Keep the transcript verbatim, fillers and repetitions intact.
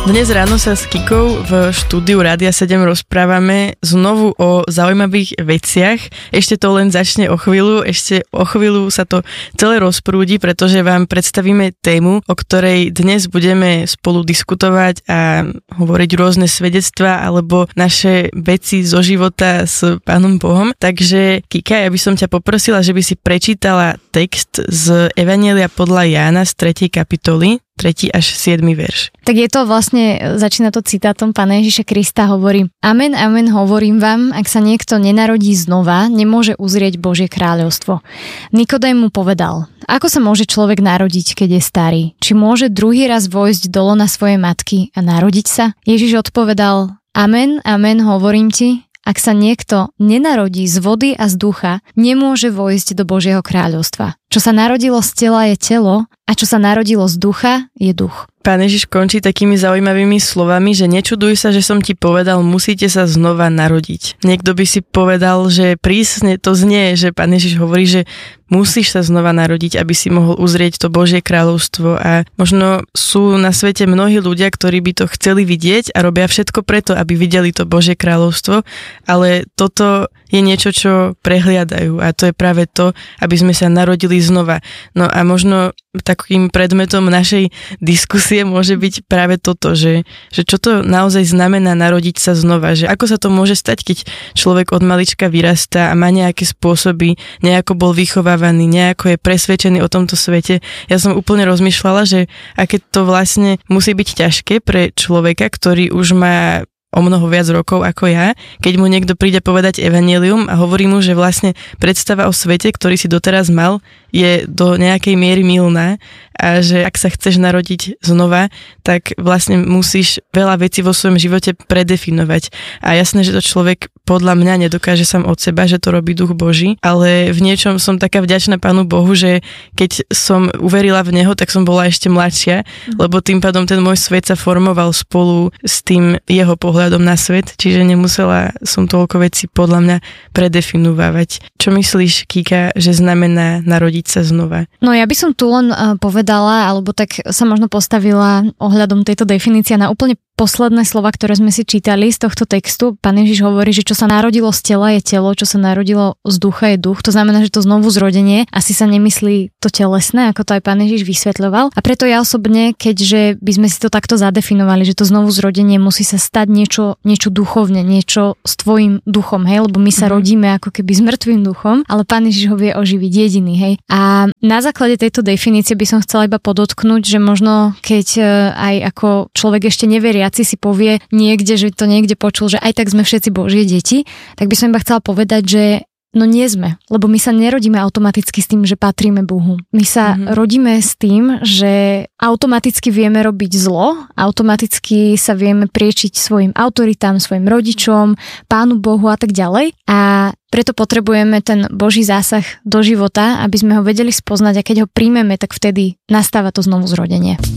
Dnes ráno sa s Kikou v štúdiu Rádia sedem rozprávame znovu o zaujímavých veciach. Ešte to len začne o chvíľu, ešte o chvíľu sa to celé rozprúdi, pretože vám predstavíme tému, o ktorej dnes budeme spolu diskutovať a hovoriť rôzne svedectvá alebo naše veci zo života s Pánom Bohom. Takže Kika, ja by som ťa poprosila, že by si prečítala text z Evanjelia podľa Jána z tretej kapitoly, tretí až siedmy verš. Tak je to vlastne, začína to citátom Pána Ježiša Krista, hovorí: Amen, amen, hovorím vám, ak sa niekto nenarodí znova, nemôže uzrieť Božie kráľovstvo. Nikodém mu povedal: Ako sa môže človek narodiť, keď je starý? Či môže druhý raz vojsť do lona svojej matky a narodiť sa? Ježiš odpovedal: Amen, amen, hovorím ti, ak sa niekto nenarodí z vody a z ducha, nemôže vojsť do Božieho kráľovstva. Čo sa narodilo z tela je telo a čo sa narodilo z ducha je duch. Pán Ježiš končí takými zaujímavými slovami, že nečuduj sa, že som ti povedal, musíte sa znova narodiť. Niekto by si povedal, že prísne to znie, že Pán Ježiš hovorí, že musíš sa znova narodiť, aby si mohol uzrieť to Božie kráľovstvo. A možno sú na svete mnohí ľudia, ktorí by to chceli vidieť a robia všetko preto, aby videli to Božie kráľovstvo, ale toto je niečo, čo prehliadajú a to je práve to, aby sme sa narodili znova. No a možno takým predmetom našej diskusie môže byť práve toto, že, že čo to naozaj znamená narodiť sa znova, že ako sa to môže stať, keď človek od malička vyrastá a má nejaké spôsoby, nejako bol vychovávaný, nejako je presvedčený o tomto svete. Ja som úplne rozmýšľala, že aké to vlastne musí byť ťažké pre človeka, ktorý už má o mnoho viac rokov ako ja, keď mu niekto príde povedať evanjelium a hovorí mu, že vlastne predstava o svete, ktorý si doteraz mal, je do nejakej miery mylná a že ak sa chceš narodiť znova, tak vlastne musíš veľa vecí vo svojom živote predefinovať. A jasné, že to človek podľa mňa nedokáže sám od seba, že to robí Duch Boží, ale v niečom som taká vďačná Pánu Bohu, že keď som uverila v Neho, tak som bola ešte mladšia, mm. lebo tým pádom ten môj svet sa formoval spolu s tým jeho pohľadom na svet, čiže nemusela som toľko vecí podľa mňa predefinovávať. Čo myslíš, Kika, že znamená narodiť sa znova? No ja by som tu len uh, povedala, alebo tak sa možno postavila ohľadom tejto definície na úplne posledné slova, ktoré sme si čítali z tohto textu. Pán Ježiš hovorí, že čo sa narodilo z tela je telo, čo sa narodilo z ducha je duch. To znamená, že to znovu zrodenie asi sa nemyslí to telesné, ako to aj Pán Ježiš vysvetľoval. A preto ja osobne, keďže by sme si to takto zadefinovali, že to znovu zrodenie musí sa stať niečo, niečo duchovne, niečo s tvojim duchom, hej, lebo my sa mm. rodíme ako keby s mŕtvým duchom, ale Pán Ježiš ho vie oživiť jediný, hej. A na základe tejto definície by som chcela iba podotknúť, že možno keď aj ako človek ešte neveria si povie niekde, že to niekde počul, že aj tak sme všetci Božie deti, tak by som iba chcela povedať, že no nie sme, lebo my sa nerodíme automaticky s tým, že patríme Bohu. My sa mm-hmm. rodíme s tým, že automaticky vieme robiť zlo, automaticky sa vieme priečiť svojim autoritám, svojim rodičom, Pánu Bohu a tak ďalej. A preto potrebujeme ten Boží zásah do života, aby sme ho vedeli spoznať a keď ho príjmeme, tak vtedy nastáva to znovu zrodenie.